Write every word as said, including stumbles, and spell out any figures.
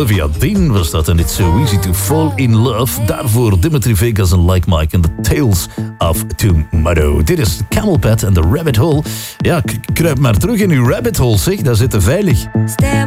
Olivia Dean was dat en It's So Easy To Fall In Love. Daarvoor Dimitri Vegas en Like Mike en The Tales of Tomorrow. Dit is Camel Pat en The Rabbit Hole. Ja, k- kruip maar terug in uw rabbit hole, zeg. Daar zitten veilig.